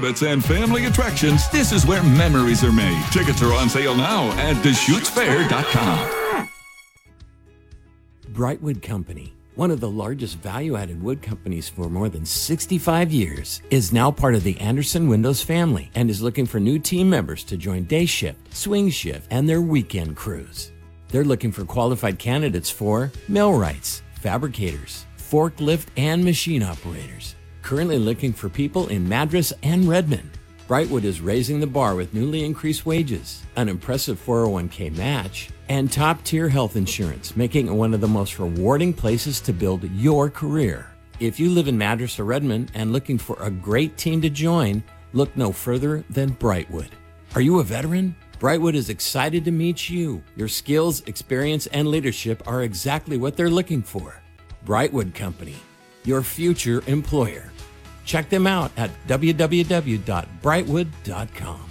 And family attractions, this is where memories are made. Tickets are on sale now at DeschutesFair.com. Brightwood Company, one of the largest value-added wood companies for more than 65 years, is now part of the Anderson Windows family and is looking for new team members to join day shift, swing shift, and their weekend crews. They're looking for qualified candidates for millwrights, fabricators, forklift, and machine operators. Currently looking for people in Madras and Redmond. Brightwood is raising the bar with newly increased wages, an impressive 401k match, and top-tier health insurance, making it one of the most rewarding places to build your career. If you live in Madras or Redmond and looking for a great team to join, look no further than Brightwood. Are you a veteran? Brightwood is excited to meet you. Your skills, experience, and leadership are exactly what they're looking for. Brightwood Company, your future employer. Check them out at www.brightwood.com.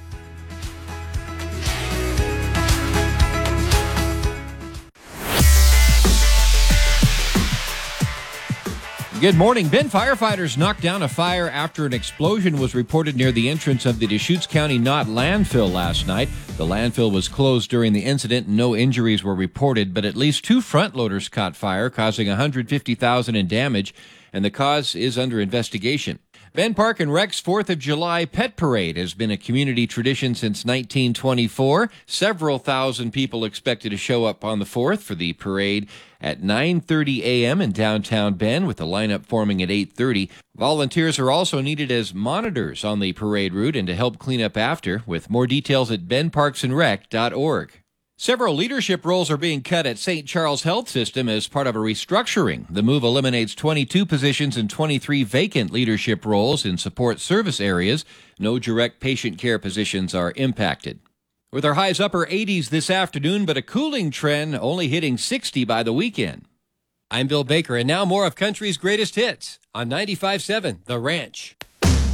Good morning. Bend firefighters knocked down a fire after an explosion was reported near the entrance of the Deschutes County Knott landfill last night. The landfill was closed during the incident and no injuries were reported, but at least 2 front loaders caught fire, causing $150,000 in damage, and the cause is under investigation. Bend Park and Rec's 4th of July Pet Parade has been a community tradition since 1924. Several thousand people expected to show up on the 4th for the parade at 9:30 a.m. in downtown Bend, with the lineup forming at 8:30. Volunteers are also needed as monitors on the parade route and to help clean up after, with more details at bendparksandrec.org. Several leadership roles are being cut at St. Charles Health System as part of a restructuring. The move eliminates 22 positions and 23 vacant leadership roles in support service areas. No direct patient care positions are impacted. With our highs upper 80s this afternoon, but a cooling trend only hitting 60 by the weekend. I'm Bill Baker, and now more of country's greatest hits on 95.7 The Ranch.